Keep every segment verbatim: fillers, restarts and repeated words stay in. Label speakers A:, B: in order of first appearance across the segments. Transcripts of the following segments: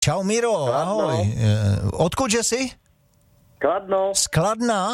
A: Čau Miro,
B: Kladno.
A: ahoj. Odkud že jsi?
B: Kladno.
A: Z Kladna?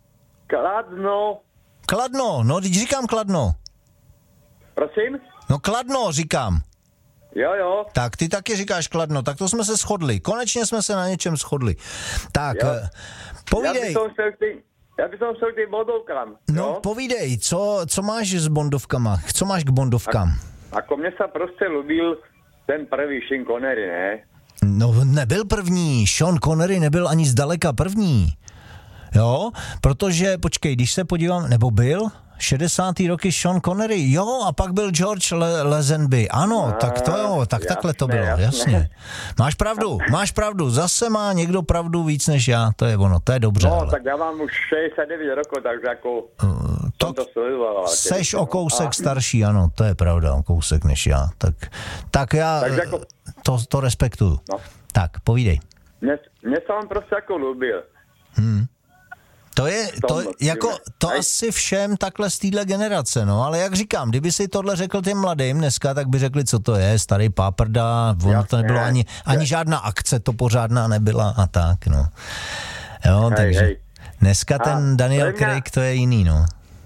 B: Kladno.
A: Kladno, no teď říkám Kladno.
B: Prosím?
A: No Kladno říkám.
B: Jo, jo.
A: Tak ty taky říkáš Kladno, tak to jsme se shodli. Konečně jsme se na něčem shodli. Tak,
B: Jo.
A: eh, povídej.
B: Ja by som chcel k tým, ja by som chcel k tým bodovkám.
A: No
B: jo?
A: povídej, co, co máš s bondovkama? Co máš k bondovkám?
B: Ako mne sa proste ľúbil ten prvý Sean Connery, ne?
A: No nebyl první, Sean Connery nebyl ani zdaleka první. Jo, protože, počkej, když se podívám, nebo byl šedesátý roky Sean Connery, jo, a pak byl George Le- Lazenby, ano,
B: A,
A: tak to jo, tak
B: jasné,
A: takhle to bylo, jasně.
B: jasné.
A: Máš pravdu, máš pravdu, zase má někdo pravdu víc než já, to je ono, to je dobře.
B: No,
A: ale.
B: tak ja mám už šesťdesiatdeväť rokov, takže ako
A: Uh,
B: som to sledoval.
A: Seš o kousek starší, ano, to je pravda, o kousek než já, tak, tak já
B: Takže ako-
A: to, to respektuju.
B: No.
A: Tak, povídej.
B: Mne, mne sa on proste ako ľúbil.
A: Hmm. To je, to,
B: Tom,
A: jako, to
B: aj-
A: asi všem takhle z téhle generace, no, ale jak říkám, kdyby si tohle řekl těm mladým dneska, tak by řekli, co to je, starý páprda, ono
B: Jasně.
A: to nebylo ani, ani žádná akce, to pořádná nebyla a tak, no. Jo,
B: Hej,
A: takže
B: hej.
A: dneska
B: A
A: ten Daniel
B: pre mňa-
A: Craig, to je jiný, no.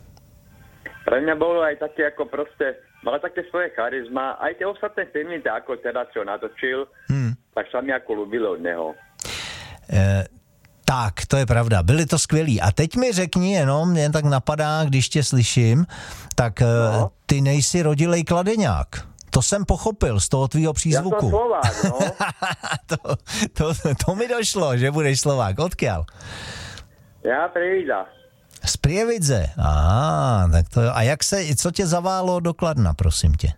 B: Pre mňa bolo aj také ako proste, mal také svoje charizma, aj tie ostatné filmy, tak ako teda, čo natočil,
A: Hmm.
B: tak sa mi ako ľúbilo od neho.
A: E, tak, to je pravda, byli to skvělí. A teď mi řekni jenom, mě tak napadá, když tě slyším, tak no. ty nejsi rodilej kladeňák. To jsem pochopil z toho tvýho
B: Ja
A: přízvuku.
B: som Slovák, no.
A: to, to, to mi došlo, že budeš Slovák. Odkiaľ?
B: Ja Prievidza.
A: Z Prievidze. Á, tak to jo. A jak se, co tě zaválo do Kladna, prosím tě?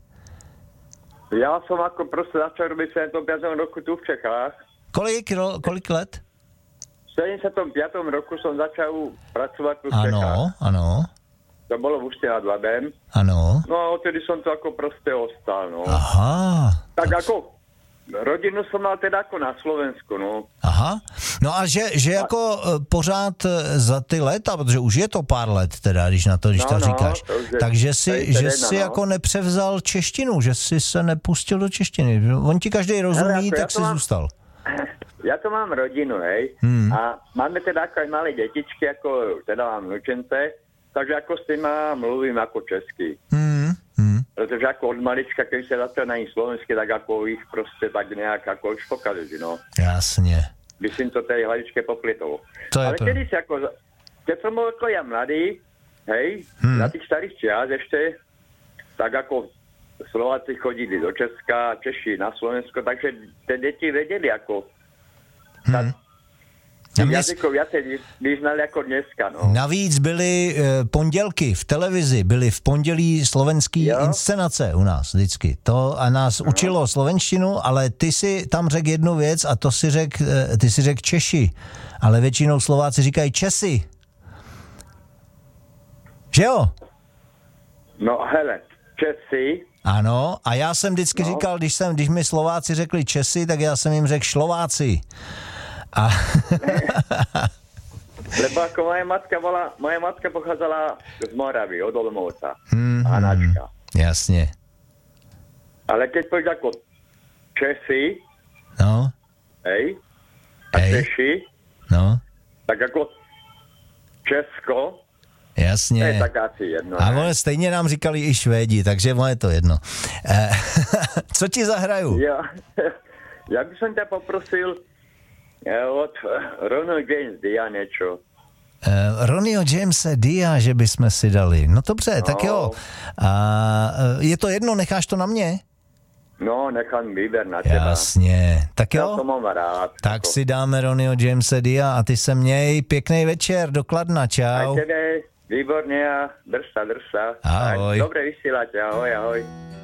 B: Ja som ako proste začal robiť v sedemdesiatom roku tu v Čechách.
A: Kolik, ro- kolik let?
B: V sedemdesiatom piatom roku som začal pracovať tu v Čechách.
A: Ano, ano,
B: To bolo v Ústí nad Labem.
A: ano.
B: No a odtedy som to ako proste ostal, no.
A: Aha.
B: Tak ako, rodinu som mal teda ako na Slovensku, no.
A: Aha. No a že, že jako eh, pořád eh, za ty léta, protože už je to pár let teda, když na to, když
B: No,
A: to
B: no,
A: říkáš,
B: to už je
A: takže si,
B: třicet
A: že
B: jedna,
A: si
B: no.
A: jako nepřevzal češtinu, že si se nepustil do češtiny. On ti každý rozumí,
B: ako ja
A: tak
B: to
A: si
B: mám-
A: zůstal.
B: Ja to mám rodinu, hej.
A: Hmm.
B: A máme teda ako aj malé detičky, ako teda mám vnúčence, takže ako s tým mluvím ako česky.
A: Hmm, hmm.
B: Pretože ako od malička, keď sa začal na nich slovensky, tak ako ich proste tak nejak ako už pokazili, no.
A: Jasně.
B: By si to tej hladičke poplietol.
A: To je
B: Ale
A: to.
B: kedy si ako, keď som bol ako ja mladý, hej,
A: Hmm.
B: na tých starých čias ešte, tak ako Slováci chodili do Česka, Češi na Slovensko, takže tie deti vedeli ako
A: Hmm.
B: tých
A: mě-
B: jazykov viacej vyznali ako dneska, no.
A: Navíc byly e, pondělky v televizi, byly v pondělí slovenský
B: Jo.
A: inscenace u nás vždycky. To a nás no. učilo slovenštinu, ale ty si tam řekl jednu věc a to si řekl, e, ty si řekl Češi, ale většinou Slováci říkají Česi. Že jo?
B: No hele, Česi,
A: Ano, a já jsem vždycky no.
B: No.
A: říkal, když, jsem, když mi Slováci řekli Česi, tak já jsem jim řekl Šlováci. A
B: lebo ako moja matka bola, moja matka pochádzala z Moravy, od Olomouca,
A: Hmm,
B: Anačka.
A: jasně.
B: Ale keď povieš ako Česi,
A: No,
B: hej, a
A: Hej.
B: Češi,
A: no,
B: tak ako Česko, to je
A: jasně.
B: tak asi jedno.
A: A
B: ne?
A: ono stejně nám říkali i Švédi, takže ono je to jedno. Eh, co ti zahraju?
B: Ja, ja by som ťa poprosil eh, od Ronald James Dia niečo.
A: Eh, Ronnieho Jamesa Dia, že bychom si dali. No dobře,
B: No.
A: tak jo. A, eh, je to jedno, necháš to na mě?
B: No, nechám výber na teba.
A: Jasně. Tak
B: Ja
A: jo?
B: to mám rád.
A: Tak
B: Ako.
A: si dáme Ronnieho Jamesa Dia a ty se měj. Pěkný večer, do Kladna,
B: Aj
A: čau.
B: tebe, výborne a drž sa, drž sa.
A: Ahoj.
B: Aj dobre vysielate, ahoj, ahoj.